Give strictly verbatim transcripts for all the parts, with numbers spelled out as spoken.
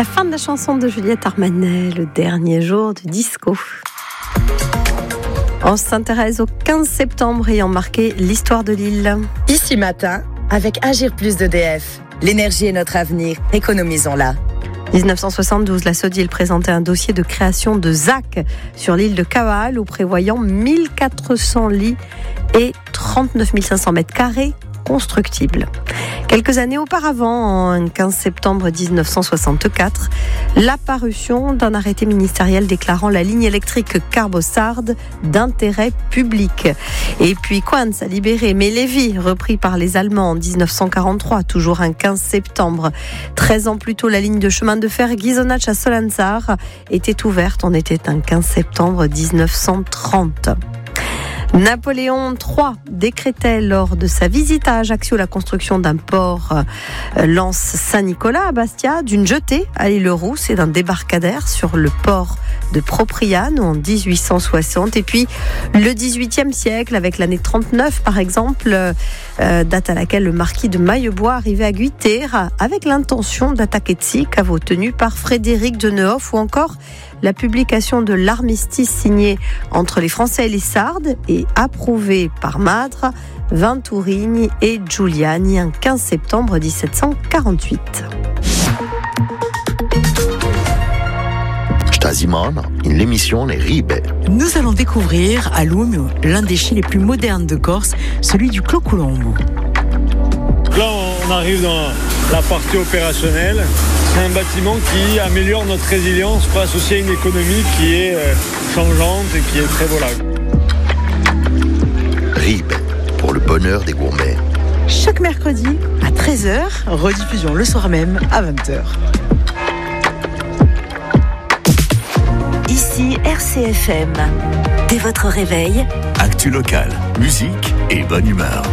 La fin de la chanson de Juliette Armanet, le dernier jour du disco. On s'intéresse au quinze septembre ayant marqué l'histoire de l'île. Ici matin, avec Agir Plus d'E D F. L'énergie est notre avenir, économisons-la. dix-neuf cent soixante-douze, la Sodil présentait un dossier de création de Z A C sur l'île de Caval, prévoyant mille quatre cents lits et trente-neuf mille cinq cents mètres carrés constructibles. Quelques années auparavant, en quinze septembre dix-neuf cent soixante-quatre, l'apparition d'un arrêté ministériel déclarant la ligne électrique Carbosarde d'intérêt public. Et puis Coans a libéré Mélévy, repris par les Allemands en dix-neuf cent quarante-trois, toujours un quinze septembre. treize ans plus tôt, la ligne de chemin de fer Ghisonaccia à Solenzar était ouverte. On était un quinze septembre dix-neuf cent trente. Napoléon trois décrétait lors de sa visite à Ajaccio la construction d'un port euh, lance Saint-Nicolas à Bastia, d'une jetée à l'île Rousse et d'un débarcadère sur le port de Propriano en dix-huit cent soixante. Et puis le dix-huitième siècle avec l'année trente-neuf par exemple, euh, date à laquelle le marquis de Maillebois arrivait à Guitère avec l'intention d'attaquer Tzi, caveau tenu par Frédéric de Nehoff, ou encore la publication de l'armistice signé entre les Français et les Sardes et approuvé par Madre, Venturini et Giuliani un quinze septembre dix-sept cent quarante-huit. Stasimana, in l'emissione Ribe. Nous allons découvrir à Lumio l'un des chais les plus modernes de Corse, celui du Clos Colombo. Là, on arrive dans la partie opérationnelle. C'est un bâtiment qui améliore notre résilience face aussi à une économie qui est euh, changeante et qui est très volatile. Ribe, pour le bonheur des gourmets. Chaque mercredi à treize heures, rediffusion le soir même à vingt heures. Ici R C F M. Dès votre réveil, actu local, musique et bonne humeur.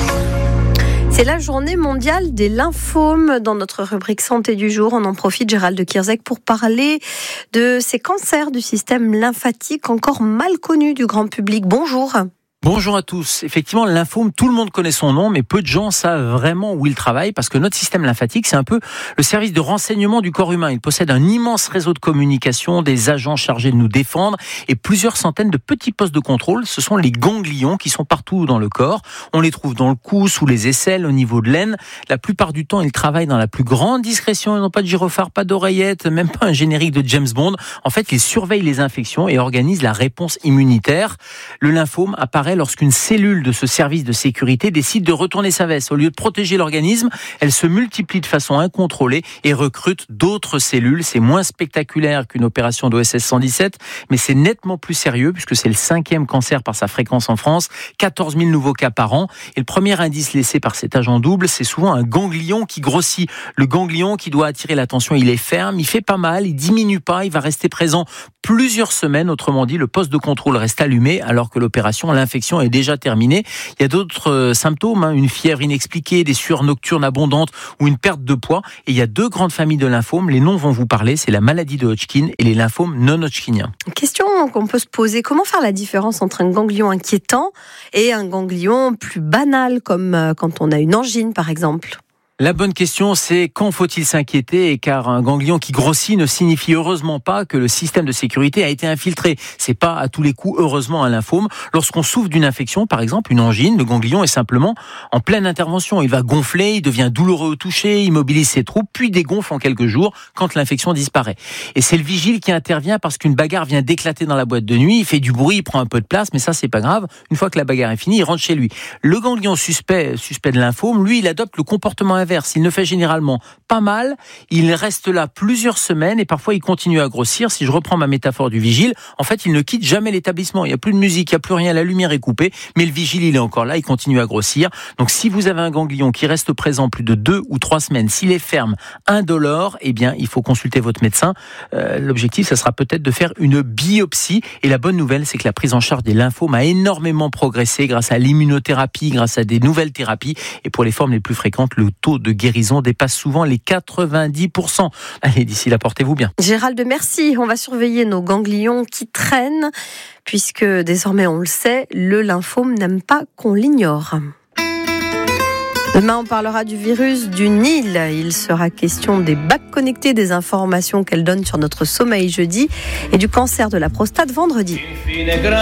C'est la journée mondiale des lymphomes. Dans notre rubrique santé du jour, on en profite, Gérald de Kierzek, pour parler de ces cancers du système lymphatique encore mal connus du grand public. Bonjour. Bonjour à tous. Effectivement, le lymphome, tout le monde connaît son nom, mais peu de gens savent vraiment où il travaille, parce que notre système lymphatique, c'est un peu le service de renseignement du corps humain. Il possède un immense réseau de communication, des agents chargés de nous défendre, et plusieurs centaines de petits postes de contrôle. Ce sont les ganglions qui sont partout dans le corps. On les trouve dans le cou, sous les aisselles, au niveau de l'aine. La plupart du temps, ils travaillent dans la plus grande discrétion. Ils n'ont pas de gyrophare, pas d'oreillette, même pas un générique de James Bond. En fait, ils surveillent les infections et organisent la réponse immunitaire. Le lymphome apparaît lorsqu'une cellule de ce service de sécurité décide de retourner sa veste. Au lieu de protéger l'organisme, elle se multiplie de façon incontrôlée et recrute d'autres cellules. C'est moins spectaculaire qu'une opération d'O S S cent dix-sept, mais c'est nettement plus sérieux puisque c'est le cinquième cancer par sa fréquence en France, quatorze mille nouveaux cas par an. Et le premier indice laissé par cet agent double, c'est souvent un ganglion qui grossit. Le ganglion qui doit attirer l'attention, il est ferme, il fait pas mal, il diminue pas, il va rester présent plusieurs semaines. Autrement dit, le poste de contrôle reste allumé alors que l'opération, l'infection est déjà terminée. Il y a d'autres euh, symptômes, hein, une fièvre inexpliquée, des sueurs nocturnes abondantes ou une perte de poids. Et il y a deux grandes familles de lymphomes. Les noms vont vous parler, c'est la maladie de Hodgkin et les lymphomes non hodgkiniens. Question qu'on peut se poser, comment faire la différence entre un ganglion inquiétant et un ganglion plus banal, comme euh, quand on a une angine par exemple ? La bonne question, c'est quand faut-il s'inquiéter, car un ganglion qui grossit ne signifie heureusement pas que le système de sécurité a été infiltré. C'est pas à tous les coups, heureusement, un lymphome. Lorsqu'on souffre d'une infection, par exemple une angine, le ganglion est simplement en pleine intervention. Il va gonfler, il devient douloureux au toucher, il mobilise ses troupes, puis dégonfle en quelques jours quand l'infection disparaît. Et c'est le vigile qui intervient parce qu'une bagarre vient d'éclater dans la boîte de nuit, il fait du bruit, il prend un peu de place, mais ça c'est pas grave. Une fois que la bagarre est finie, il rentre chez lui. Le ganglion suspect, suspect de lymphome, lui, il adopte le comportement inverse. Il ne fait généralement pas mal, il reste là plusieurs semaines et parfois il continue à grossir. Si je reprends ma métaphore du vigile, en fait il ne quitte jamais l'établissement. Il n'y a plus de musique, il n'y a plus rien, la lumière est coupée, mais le vigile il est encore là, il continue à grossir. Donc si vous avez un ganglion qui reste présent plus de deux ou trois semaines, s'il est ferme, indolore, eh bien il faut consulter votre médecin. Euh, l'objectif, ça sera peut-être de faire une biopsie. Et la bonne nouvelle, c'est que la prise en charge des lymphomes a énormément progressé grâce à l'immunothérapie, grâce à des nouvelles thérapies. Et pour les formes les plus fréquentes, le taux de guérison dépasse souvent les quatre-vingt-dix pour cent. Allez, d'ici là, portez-vous bien. Gérald, merci. On va surveiller nos ganglions qui traînent, puisque désormais, on le sait, le lymphome n'aime pas qu'on l'ignore. Demain, on parlera du virus du Nil. Il sera question des bacs connectés, des informations qu'elle donne sur notre sommeil jeudi et du cancer de la prostate vendredi.